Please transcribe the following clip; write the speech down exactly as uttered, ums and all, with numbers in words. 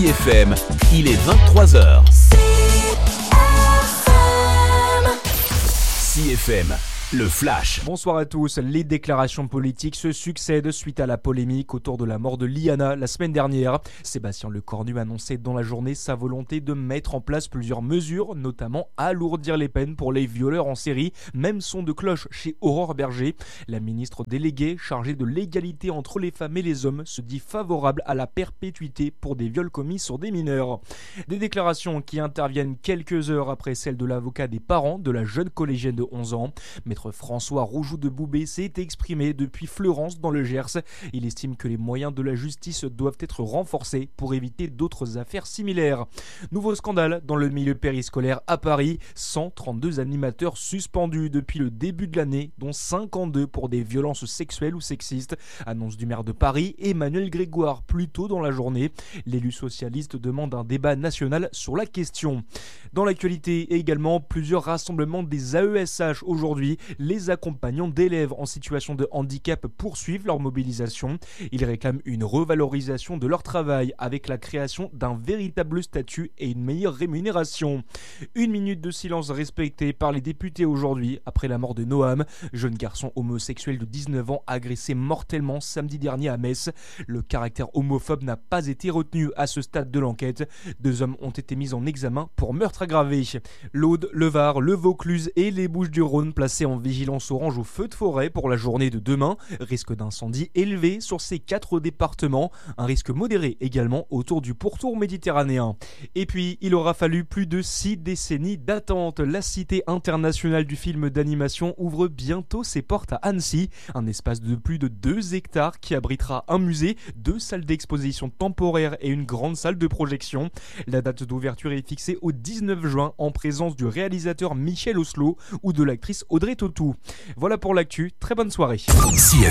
F M, il est vingt-trois heures. C F M, le Flash. Bonsoir à tous. Les déclarations politiques se succèdent suite à la polémique autour de la mort de Liana la semaine dernière. Sébastien Lecornu a annoncé dans la journée sa volonté de mettre en place plusieurs mesures, notamment alourdir les peines pour les violeurs en série. Même son de cloche chez Aurore Berger. La ministre déléguée chargée de l'égalité entre les femmes et les hommes se dit favorable à la perpétuité pour des viols commis sur des mineurs. Des déclarations qui interviennent quelques heures après celles de l'avocat des parents de la jeune collégienne de onze ans. Maître François Roujoux de Boubé s'est exprimé depuis Fleurance dans le Gers. Il estime que les moyens de la justice doivent être renforcés pour éviter d'autres affaires similaires. Nouveau scandale dans le milieu périscolaire à Paris. cent trente-deux animateurs suspendus depuis le début de l'année, dont cinquante-deux pour des violences sexuelles ou sexistes. Annonce du maire de Paris, Emmanuel Grégoire, plus tôt dans la journée. L'élu socialiste demande un débat national sur la question. Dans l'actualité également, plusieurs rassemblements des A E S H aujourd'hui. Les accompagnants d'élèves en situation de handicap poursuivent leur mobilisation. Ils réclament une revalorisation de leur travail avec la création d'un véritable statut et une meilleure rémunération. Une minute de silence respectée par les députés aujourd'hui après la mort de Noam, jeune garçon homosexuel de dix-neuf ans agressé mortellement samedi dernier à Metz. Le caractère homophobe n'a pas été retenu à ce stade de l'enquête. Deux hommes ont été mis en examen pour meurtre aggravé. L'Aude, le Var, le Vaucluse et les Bouches-du-Rhône placés en vigilance orange au feu de forêt pour la journée de demain. Risque d'incendie élevé sur ces quatre départements. Un risque modéré également autour du pourtour méditerranéen. Et puis, il aura fallu plus de six décennies d'attente. La Cité internationale du film d'animation ouvre bientôt ses portes à Annecy. Un espace de plus de deux hectares qui abritera un musée, deux salles d'exposition temporaires et une grande salle de projection. La date d'ouverture est fixée au dix-neuf juin en présence du réalisateur Michel Oslo ou de l'actrice Audrey Tautou. Voilà pour l'actu, très bonne soirée. C